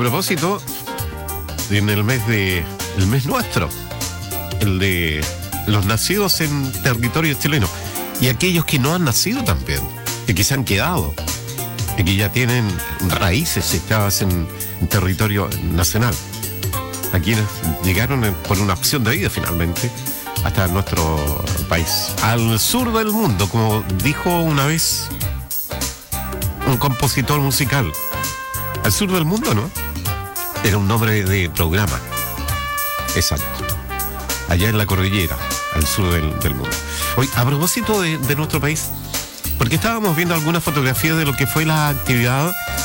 propósito, en el mes nuestro, el de los nacidos en territorio chileno, y aquellos que no han nacido también, y que se han quedado, y que ya tienen raíces echadas en territorio nacional, a quienes llegaron por una opción de vida finalmente hasta nuestro país, al sur del mundo, como dijo una vez un compositor musical. Al sur del mundo, ¿no? Era un nombre de programa. Exacto. Allá en la cordillera, al sur del mundo. Hoy, a propósito de nuestro país, porque estábamos viendo algunas fotografías de lo que fue la actividad